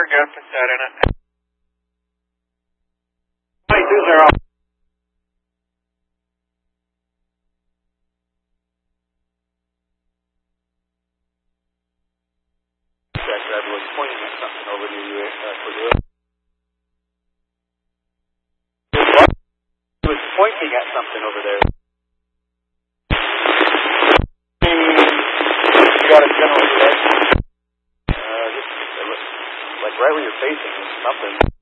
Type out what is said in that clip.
Sure, got to put that in it. 22-0. That driver was pointing at something over to you, Cordero. He was pointing at something over there. You got a general direction. Just like right where you're facing is something.